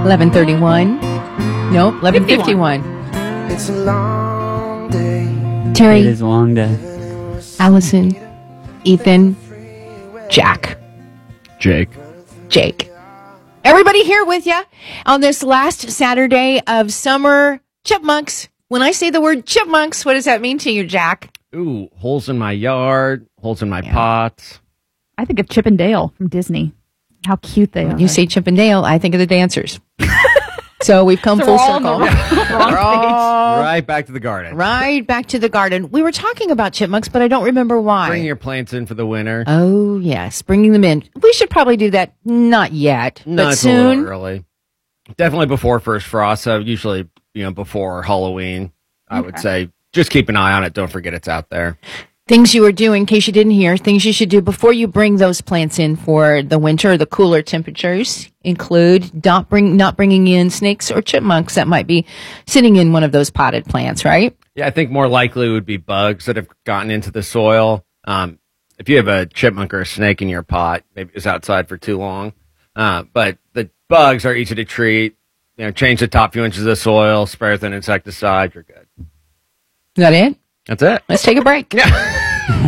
11:31. Nope, 11:51. It's a long day. Terry, It is a long day. Allison, Ethan, Jack, Jake. Jake. Everybody here with you on this last Saturday of summer. Chipmunks. When I say the word chipmunks, what does that mean to you, Jack? Ooh, holes in my yard, holes in my pots. I think of Chip and Dale from Disney. How cute they are. You say Chip and Dale, I think of the dancers. So we've come So full we're all on circle. the wrong page. Right back to the garden. Right back to the garden. We were talking about chipmunks, but I don't remember why. Bring your plants in for the winter. Oh, yes. Bringing them in. We should probably do that. Not yet, No, but it's a little soon. early. Definitely before first frost. So usually, before Halloween, I would say just keep an eye on it. Don't forget it's out there. Things you are doing, in case you didn't hear, things you should do before you bring those plants in for the winter, the cooler temperatures include not bringing in snakes or chipmunks that might be sitting in one of those potted plants, right? Yeah, I think more likely would be bugs that have gotten into the soil. If you have a chipmunk or a snake in your pot, maybe it's outside for too long. But the bugs are easy to treat. Change the top few inches of the soil, spray with an insecticide, you're good. Is that it? That's it. Let's take a break.